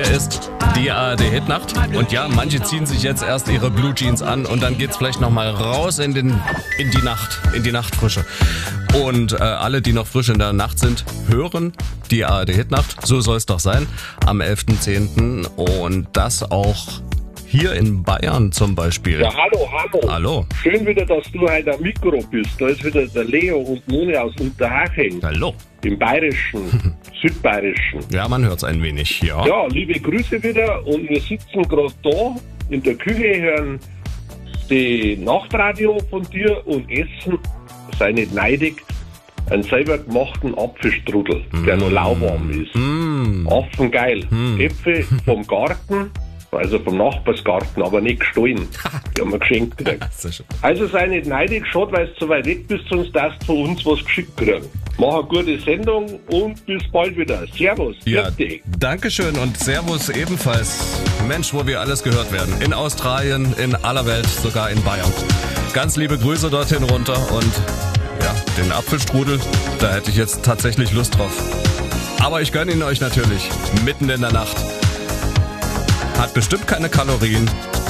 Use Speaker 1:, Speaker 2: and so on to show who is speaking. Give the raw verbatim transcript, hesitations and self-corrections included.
Speaker 1: Hier ist die A R D-Hitnacht. Und ja, manche ziehen sich jetzt erst ihre Blue Jeans an und dann geht's vielleicht nochmal raus in, den, in die Nacht, in die Nachtfrische. Und äh, alle, die noch frisch in der Nacht sind, hören die A R D-Hitnacht. So soll es doch sein, am elften zehnten Und das auch hier in Bayern zum Beispiel.
Speaker 2: Ja, hallo, hallo.
Speaker 1: Hallo.
Speaker 2: Schön wieder, dass du heute am Mikro bist. Da ist wieder der Leo und Moni aus Unterhaching.
Speaker 1: Hallo.
Speaker 2: Im Bayerischen, Südbayerischen.
Speaker 1: Ja, man hört es ein wenig, ja.
Speaker 2: Ja, liebe Grüße wieder. Und wir sitzen gerade da in der Küche, hören die Nachtradio von dir und essen, sei nicht neidig, einen selber gemachten Apfelstrudel, mm. der noch lauwarm ist. Mm. Affengeil. Mm. Äpfel vom Garten. Also vom Nachbarsgarten, aber nicht gestohlen. Die haben wir geschenkt gekriegt. Also sei nicht neidig, schade, weil du so weit weg bist, sonst darfst du von uns was geschickt kriegen. Mach eine gute Sendung und bis bald wieder. Servus.
Speaker 1: Ja, Dankeschön und Servus ebenfalls. Mensch, wo wir alles gehört werden. In Australien, in aller Welt, sogar in Bayern. Ganz liebe Grüße dorthin runter und ja, den Apfelstrudel, da hätte ich jetzt tatsächlich Lust drauf. Aber ich gönne ihn euch natürlich, mitten in der Nacht. Hat bestimmt keine Kalorien,